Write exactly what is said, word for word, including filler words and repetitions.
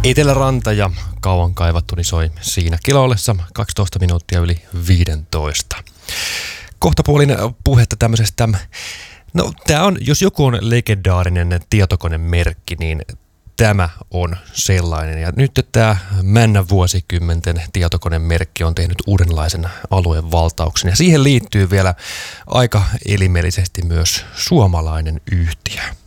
Eteläranta ja kauan kaivattuni soi siinä kilollessa kaksitoista minuuttia yli viisitoista. Kohtapuolin puhetta tämmöisestä, no tämä on, jos joku on legendaarinen tietokonemerkki, niin tämä on sellainen. Ja nyt tämä männä vuosikymmenten tietokonemerkki on tehnyt uudenlaisen alueen valtauksen. Ja siihen liittyy vielä aika elimellisesti myös suomalainen yhtiö.